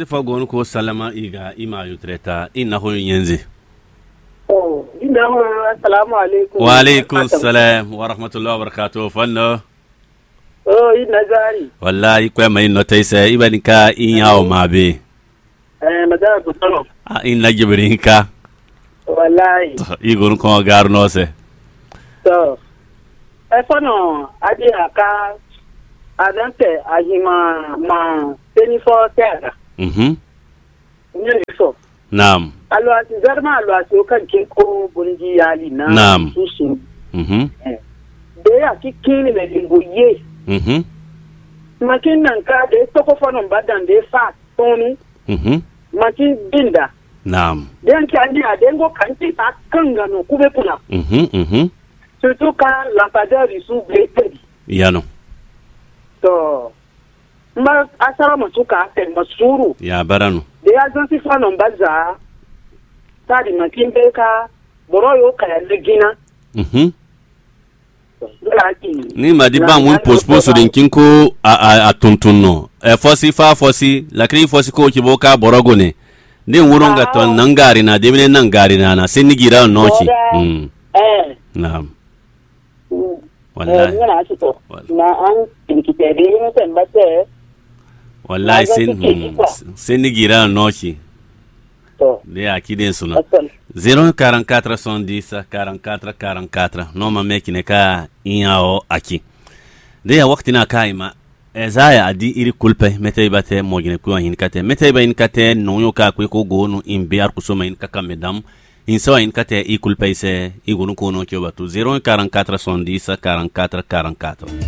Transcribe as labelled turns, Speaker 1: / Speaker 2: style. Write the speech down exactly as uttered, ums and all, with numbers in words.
Speaker 1: alfa gonu ko salama iga ima yutreta inna ho yenzi.
Speaker 2: Oh, inna ho assalamu alaikum.
Speaker 1: Wa alaikum salam wa rahmatullahi wa barakatuh. Fanno.
Speaker 2: Oh, inna zari.
Speaker 1: Wallahi kwa mai no taise ibani ka inyawo mabe.
Speaker 2: Eh, madara ko tono.
Speaker 1: Ah, inna jibrin ka.
Speaker 2: Wallahi.
Speaker 1: Igonu ko garno se.
Speaker 2: So, e fono adi aka adante ahima ma twenty-four terra.
Speaker 1: Mhm.
Speaker 2: Ne so.
Speaker 1: Naam.
Speaker 2: Alo ati zarma alo ati kan kin ko bunji yali na.
Speaker 1: Naam.
Speaker 2: Susu.
Speaker 1: Mhm.
Speaker 2: De ya kikini le dingoye.
Speaker 1: Mhm.
Speaker 2: Makin nan ka de toko fono badan de fa tonu.
Speaker 1: Mhm.
Speaker 2: Makin binda.
Speaker 1: Naam.
Speaker 2: Den kandi adengo kanti ta kanga no kube puna.
Speaker 1: Mhm. Mhm.
Speaker 2: Surtout quand lampadaire sous blessé.
Speaker 1: Yano.
Speaker 2: So, ma asara masuka te masuru.
Speaker 1: Ya baranu.
Speaker 2: De agency fa no baza. Tadi makimbe ka boroyo kaya legina.
Speaker 1: Mhm.
Speaker 2: Laki.
Speaker 1: Ni madi ba mun pospose din kinko a a tuntunno. E fosi fa fosi, la kri fosi ko kiboka borogo ne. Din wuron ga ton nan gari na de nan gari na na sin gira nochi. Mm.
Speaker 2: Eh.
Speaker 1: Naam. Wallahi.
Speaker 2: Na an kinkiteri ne tembate.
Speaker 1: Wallahi sin sin gira nochi. De akiden suna. zero quarante-quatre cent dix quarante-quatre quarante-quatre no ma meki ne ka inyao aki. De ya wakti na kaima ezaya adi iri kulpe mete bate mogine kuwa hinkate mete ba hinkate no yo ka ko gonu imbiar kusoma hinkaka medam insawa hinkate i kulpe se i gonu kono kyo batu zero quarante-quatre cent dix quarante-quatre quarante-quatre.